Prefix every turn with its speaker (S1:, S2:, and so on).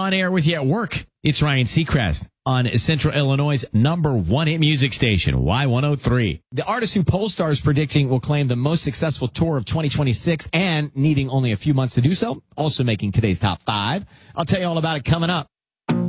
S1: on air with you at work. It's Ryan Seacrest on Central Illinois' #1 hit music station, Y103. The artist who Polestar is predicting will claim the most successful tour of 2026 and needing only a few months to do so, also making today's top 5. I'll tell you all about it coming up.